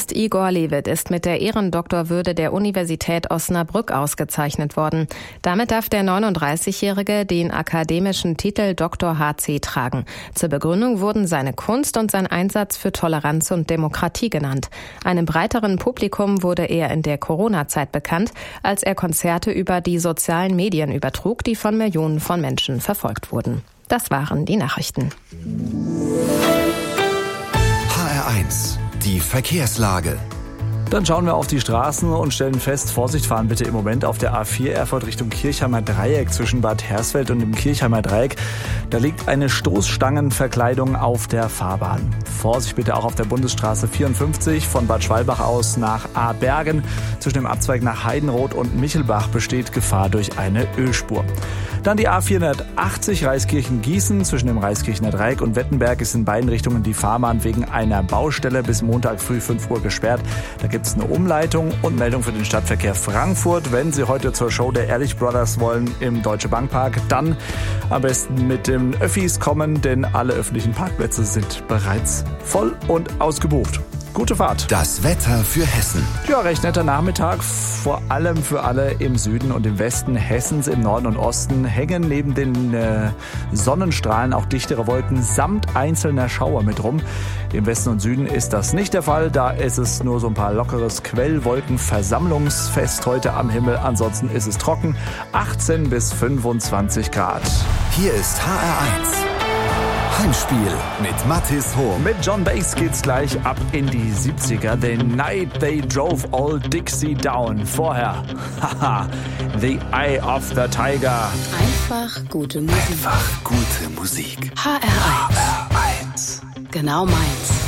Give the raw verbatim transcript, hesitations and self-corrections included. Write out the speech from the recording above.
Arzt Igor Levit ist mit der Ehrendoktorwürde der Universität Osnabrück ausgezeichnet worden. Damit darf der neununddreißigjährige den akademischen Titel Doktor H C tragen. Zur Begründung wurden seine Kunst und sein Einsatz für Toleranz und Demokratie genannt. Einem breiteren Publikum wurde er in der Corona-Zeit bekannt, als er Konzerte über die sozialen Medien übertrug, die von Millionen von Menschen verfolgt wurden. Das waren die Nachrichten. H R eins, die Verkehrslage. Dann schauen wir auf die Straßen und stellen fest, Vorsicht, fahren bitte im Moment auf der A vier Erfurt Richtung Kirchheimer Dreieck zwischen Bad Hersfeld und dem Kirchheimer Dreieck. Da liegt eine Stoßstangenverkleidung auf der Fahrbahn. Vorsicht bitte auch auf der Bundesstraße vierundfünfzig von Bad Schwalbach aus nach Abergen. Zwischen dem Abzweig nach Heidenroth und Michelbach besteht Gefahr durch eine Ölspur. Dann die A vierhundertachtzig Reiskirchen-Gießen zwischen dem Reiskirchener Dreieck und Wettenberg ist in beiden Richtungen die Fahrbahn wegen einer Baustelle bis Montag früh fünf Uhr gesperrt. Da gibt es eine Umleitung und Meldung für den Stadtverkehr Frankfurt. Wenn Sie heute zur Show der Ehrlich Brothers wollen im Deutsche Bank Park, dann am besten mit den Öffis kommen, denn alle öffentlichen Parkplätze sind bereits voll und ausgebucht. Gute Fahrt. Das Wetter für Hessen. Ja, recht netter Nachmittag, vor allem für alle im Süden und im Westen Hessens. Im Norden und Osten hängen neben den äh, Sonnenstrahlen auch dichtere Wolken samt einzelner Schauer mit rum. Im Westen und Süden ist das nicht der Fall. Da ist es nur so ein paar lockeres Quellwolkenversammlungsfest heute am Himmel. Ansonsten ist es trocken. achtzehn bis fünfundzwanzig Grad. Hier ist H R eins. Heimspiel mit Mathis Hohm. Mit John Bass geht's gleich ab in die siebziger. The Night They Drove All Dixie Down. Vorher, haha, The Eye of the Tiger. Einfach gute Musik. Einfach gute Musik. H R eins. H R eins. Genau meins.